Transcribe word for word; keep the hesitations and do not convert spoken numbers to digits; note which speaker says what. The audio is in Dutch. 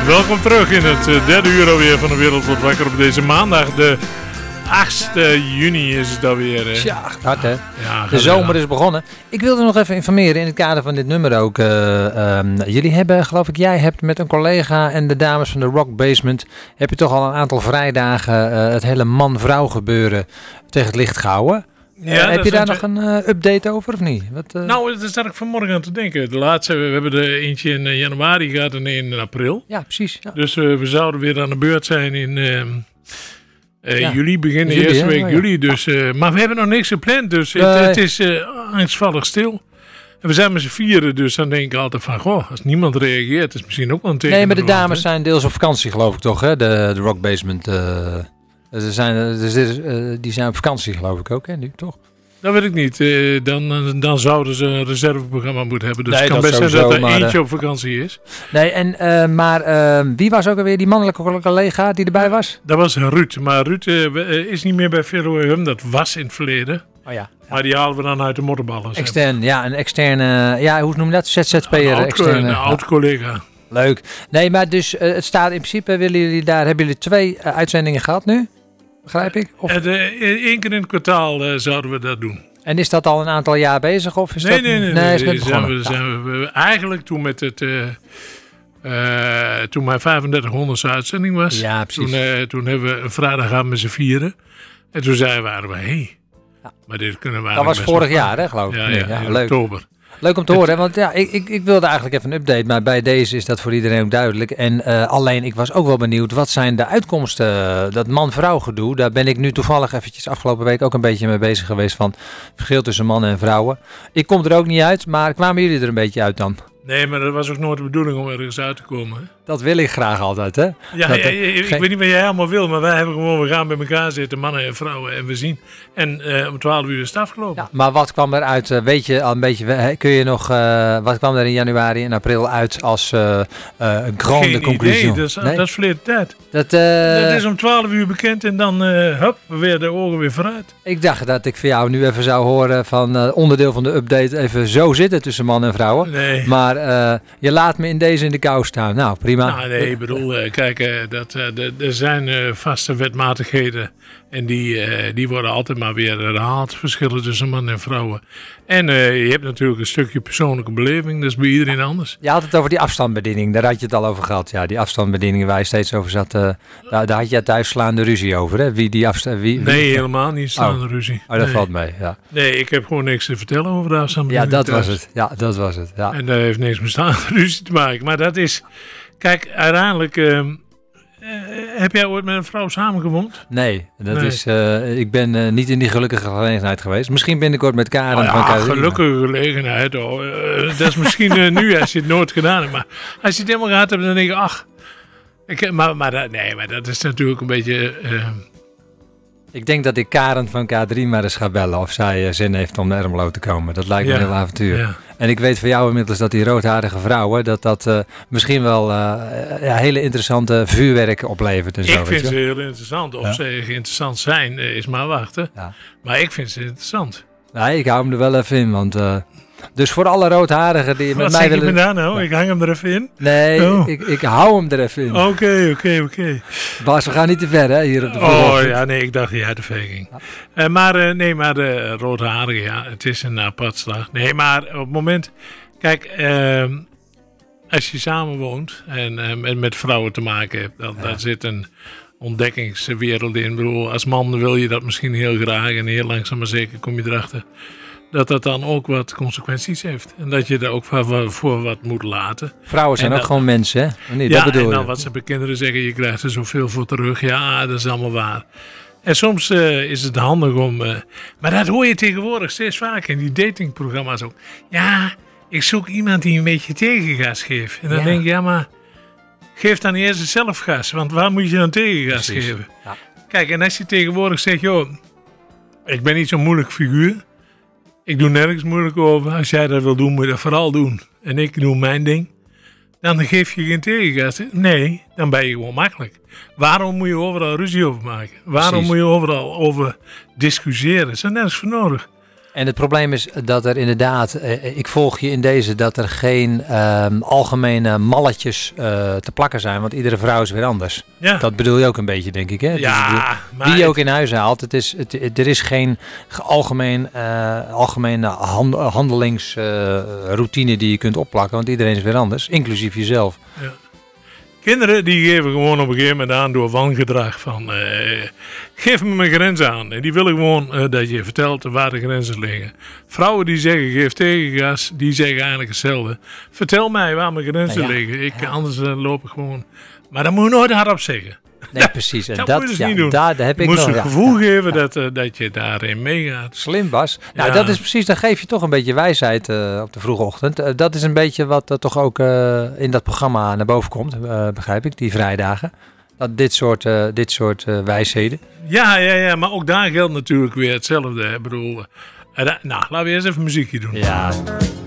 Speaker 1: Welkom terug in het uh, derde uur alweer van de Wereld wordt wakker op deze maandag. De achtste juni is het alweer. Hè?
Speaker 2: Ja, hard hè.
Speaker 1: Ja,
Speaker 2: de zomer is begonnen. Ik wilde nog even informeren in het kader van dit nummer ook. Uh, um, jullie hebben, geloof ik, jij hebt met een collega en de dames van de Rock Basement, heb je toch al een aantal vrijdagen uh, het hele man-vrouw gebeuren tegen het licht gehouden. Ja, uh, heb je daar nog een uh, update over of niet? Wat, uh...
Speaker 1: Nou, daar zat ik vanmorgen aan te denken. De laatste, we hebben er eentje in januari gehad en een in april.
Speaker 2: Ja, precies. Ja.
Speaker 1: Dus uh, we zouden weer aan de beurt zijn in uh, uh, ja. juli, begin de
Speaker 2: juli,
Speaker 1: eerste
Speaker 2: hè?
Speaker 1: week
Speaker 2: Oh, ja.
Speaker 1: juli. Dus, uh, maar we hebben nog niks gepland, dus
Speaker 2: nee.
Speaker 1: het, het is uh, angstvallig stil. En we zijn met z'n vieren, dus dan denk ik altijd van, goh, als niemand reageert, is misschien ook wel een teken.
Speaker 2: Nee, maar de dames
Speaker 1: land,
Speaker 2: zijn deels op vakantie, geloof ik toch, hè? De, de Rock Basement. Uh, ze zijn, dus dit is, uh, die zijn op vakantie, geloof ik ook, hè? Nu, toch?
Speaker 1: Dat weet ik niet. Uh, dan, dan zouden ze een reserveprogramma moeten hebben. Dus
Speaker 2: nee,
Speaker 1: het kan
Speaker 2: dat
Speaker 1: best zijn
Speaker 2: sowieso,
Speaker 1: dat er eentje
Speaker 2: uh,
Speaker 1: op vakantie is.
Speaker 2: Nee, en, uh, maar uh, wie was ook alweer die mannelijke collega die erbij was?
Speaker 1: Dat was Ruud. Maar Ruud uh, is niet meer bij Verohum. Dat was in het verleden.
Speaker 2: Oh ja.
Speaker 1: Maar die halen we dan uit de modderballen.
Speaker 2: Extern, ja, een externe, ja, hoe noem je dat? Z Z P'er,
Speaker 1: een oud,
Speaker 2: externe.
Speaker 1: Een oud collega.
Speaker 2: Leuk. Nee, maar dus uh, het staat in principe, willen jullie daar, hebben jullie twee uh, uitzendingen gehad nu? Begrijp ik? Of?
Speaker 1: Eén uh, keer in het kwartaal uh, zouden we dat doen.
Speaker 2: En is dat al een aantal jaar bezig? Of is
Speaker 1: nee,
Speaker 2: dat,
Speaker 1: nee, nee.
Speaker 2: nee,
Speaker 1: nee,
Speaker 2: is net
Speaker 1: nee zijn
Speaker 2: begonnen.
Speaker 1: we, zijn we, we, eigenlijk toen met het... Uh, uh, toen mijn vijfendertighonderdste uitzending was.
Speaker 2: Ja, precies.
Speaker 1: Toen, uh, toen hebben we een vrijdagavond met z'n vieren. En toen zeiden we, waren we, hé, hey,
Speaker 2: ja.
Speaker 1: maar dit kunnen we
Speaker 2: dat was vorig jaar, hè, geloof ik.
Speaker 1: Ja,
Speaker 2: nee,
Speaker 1: ja,
Speaker 2: ja,
Speaker 1: in
Speaker 2: leuk.
Speaker 1: oktober.
Speaker 2: Leuk om te horen, want ja, ik, ik, ik wilde eigenlijk even een update, maar bij deze is dat voor iedereen ook duidelijk. En uh, alleen, ik was ook wel benieuwd, wat zijn de uitkomsten, uh, dat man-vrouw gedoe, daar ben ik nu toevallig eventjes afgelopen week ook een beetje mee bezig geweest van verschil tussen mannen en vrouwen. Ik kom er ook niet uit, maar kwamen jullie er een beetje uit dan?
Speaker 1: Nee, maar dat was ook nooit de bedoeling om ergens uit te komen. Hè?
Speaker 2: Dat wil ik graag altijd, hè?
Speaker 1: Ja,
Speaker 2: dat,
Speaker 1: ja, ja ik geen... weet niet wat jij helemaal wil, maar wij hebben gewoon, we gaan bij elkaar zitten, mannen en vrouwen, en we zien. En uh, om twaalf uur is het afgelopen.
Speaker 2: Ja, maar wat kwam er uit, uh, weet je al een beetje, kun je nog, uh, wat kwam er in januari en april uit als uh, uh, een grande
Speaker 1: Geen
Speaker 2: conclusie?
Speaker 1: Idee, dat is, nee? dat is verleden tijd.
Speaker 2: Dat, uh,
Speaker 1: dat is om twaalf uur bekend en dan, uh, hup, weer de ogen weer vooruit.
Speaker 2: Ik dacht dat ik voor jou nu even zou horen van uh, onderdeel van de update even zo zitten tussen man en vrouwen.
Speaker 1: Nee.
Speaker 2: Maar uh, je laat me in deze in de kou staan. Nou, prima.
Speaker 1: Nou, nee, ik bedoel, uh, kijk, uh, dat, uh, de, er zijn uh, vaste wetmatigheden en die, uh, die worden altijd maar weer herhaald, verschillen tussen man en vrouwen. En uh, je hebt natuurlijk een stukje persoonlijke beleving, dat is bij iedereen anders.
Speaker 2: Je had het over die afstandsbediening, daar had je het al over gehad. Ja, die afstandsbediening waar je steeds over zat, uh, daar, daar had je thuis slaande ruzie over, hè? Wie die afstand, wie, wie...
Speaker 1: Nee, helemaal niet slaande oh. ruzie.
Speaker 2: Oh, dat
Speaker 1: nee.
Speaker 2: valt mee, ja.
Speaker 1: Nee, ik heb gewoon niks te vertellen over de afstandsbediening.
Speaker 2: Ja, dat
Speaker 1: thuis.
Speaker 2: was het. Ja, dat was het. Ja.
Speaker 1: En dat heeft niks met slaande ruzie te maken. Maar dat is, kijk, uiteindelijk... Uh, Uh, heb jij ooit met een vrouw samengewoond?
Speaker 2: Nee, dat
Speaker 1: nee.
Speaker 2: is, uh, ik ben uh, niet in die gelukkige gelegenheid geweest. Misschien binnenkort met Karen
Speaker 1: oh ja,
Speaker 2: van Karen.
Speaker 1: gelukkige gelegenheid. Oh, uh, dat is misschien uh, nu als je het nooit gedaan hebt. Maar als je het helemaal gehad hebt, dan denk je, ach. Ik, maar, maar, dat, nee, maar dat is natuurlijk een beetje... Uh,
Speaker 2: Ik denk dat ik Karen van K drie maar eens ga bellen of zij uh, zin heeft om naar Ermelo te komen. Dat lijkt me
Speaker 1: ja,
Speaker 2: een heel avontuur. Ja. En ik weet van jou inmiddels dat die roodharige vrouwen, dat dat uh, misschien wel uh, ja, hele interessante vuurwerk oplevert. En zo,
Speaker 1: ik vind ze heel interessant. Of ja. ze interessant zijn, uh, is maar wachten. Ja. Maar ik vind ze interessant.
Speaker 2: Nee, ik hou hem er wel even in, want... Uh, Dus voor alle roodharigen die met
Speaker 1: Wat
Speaker 2: mij willen...
Speaker 1: Wat zeg je me daar nou? Ik hang hem er even in?
Speaker 2: Nee, oh. ik, ik hou hem er even in.
Speaker 1: Oké, okay, oké, okay, oké. Okay.
Speaker 2: Bas, we gaan niet te ver, hè, hier op de
Speaker 1: Oh ja, nee, ik dacht dat jij de ver ging. Ja. Uh, maar uh, nee, maar de roodharigen, ja, het is een apart slag. Nee, maar op het moment... Kijk, uh, als je samen woont en uh, met vrouwen te maken hebt, dan ja. daar zit een ontdekkingswereld in. Ik bedoel, als man wil je dat misschien heel graag en heel langzaam maar zeker kom je erachter... dat dat dan ook wat consequenties heeft. En dat je er ook voor, voor wat moet laten.
Speaker 2: Vrouwen zijn en ook dat, gewoon mensen, hè? Nee,
Speaker 1: ja,
Speaker 2: dat bedoel
Speaker 1: en dan
Speaker 2: je.
Speaker 1: wat ze bij kinderen zeggen, je krijgt er zoveel voor terug. Ja, dat is allemaal waar. En soms uh, is het handig om... Uh, maar dat hoor je tegenwoordig steeds vaker in die datingprogramma's ook. Ja, ik zoek iemand die een beetje tegengas geeft. En dan ja. denk je, ja, maar geef dan eerst zelf gas. Want waar moet je dan tegengas Precies. geven? Ja. Kijk, en als je tegenwoordig zegt, joh, ik ben niet zo'n moeilijk figuur. Ik doe nergens moeilijk over. Als jij dat wil doen, moet je dat vooral doen. En ik doe mijn ding. Dan geef je geen tegengas. Nee, dan ben je gewoon makkelijk. Waarom moet je overal ruzie over maken? Waarom Precies. moet je overal over discussiëren? Dat is er nergens voor nodig.
Speaker 2: En het probleem is dat er inderdaad, eh, ik volg je in deze, dat er geen eh, algemene malletjes uh, te plakken zijn, want iedere vrouw is weer anders.
Speaker 1: Ja.
Speaker 2: Dat bedoel je ook een beetje, denk ik, hè?
Speaker 1: Ja,
Speaker 2: dus,
Speaker 1: maar
Speaker 2: die je
Speaker 1: het,
Speaker 2: ook in huis haalt. Het is, het, het, er is geen algemeen, uh, algemene hand, handelingsroutine uh, die je kunt opplakken, want iedereen is weer anders, inclusief jezelf.
Speaker 1: Ja. Kinderen die geven gewoon op een gegeven moment aan door wangedrag van uh, geef me mijn grens aan. En die willen gewoon uh, dat je vertelt waar de grenzen liggen. Vrouwen die zeggen geef tegengas, die zeggen eigenlijk hetzelfde. Vertel mij waar mijn grenzen
Speaker 2: nou ja,
Speaker 1: liggen. Ik,
Speaker 2: ja.
Speaker 1: Anders uh, loop ik gewoon. Maar dat moet je nooit hardop zeggen.
Speaker 2: Nee,
Speaker 1: Ja,
Speaker 2: precies. En
Speaker 1: dat
Speaker 2: dat,
Speaker 1: moet je dus
Speaker 2: ja,
Speaker 1: niet doen.
Speaker 2: Daar, daar heb
Speaker 1: Je
Speaker 2: ik
Speaker 1: moet
Speaker 2: nog,
Speaker 1: ze het
Speaker 2: ja,
Speaker 1: gevoel
Speaker 2: ja,
Speaker 1: geven
Speaker 2: ja.
Speaker 1: Dat, uh, dat je daarin meegaat.
Speaker 2: Slim, Bas. Nou,
Speaker 1: Ja.
Speaker 2: dat is precies, dan geef je toch een beetje wijsheid uh, op de vroege ochtend. Uh, dat is een beetje wat uh, toch ook uh, in dat programma naar boven komt, uh, begrijp ik, die vrijdagen. Dat dit soort, uh, dit soort uh, wijsheden.
Speaker 1: Ja, ja, ja, maar ook daar geldt natuurlijk weer hetzelfde. Ik bedoel, uh, da- nou, laten we eerst even muziekje doen.
Speaker 2: Ja.